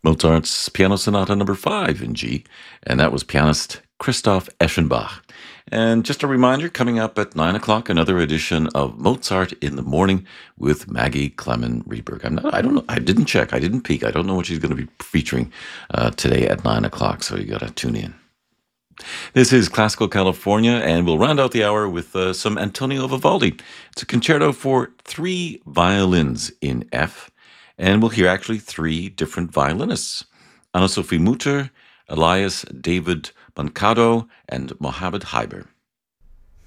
Mozart's Piano Sonata number 5 in G, and that was pianist Christoph Eschenbach. And just a reminder, coming up at 9 o'clock, another edition of Mozart in the Morning with Maggie Clement Rieberg. I don't know, I didn't check, I didn't peek. I don't know what she's going to be featuring today at 9 o'clock, so you got to tune in. This is Classical California, and we'll round out the hour with some Antonio Vivaldi. It's a concerto for 3 violins in F, and we'll hear actually 3 different violinists. Anna-Sophie Mutter, Elias David Mancado, and Mohammed Heiber.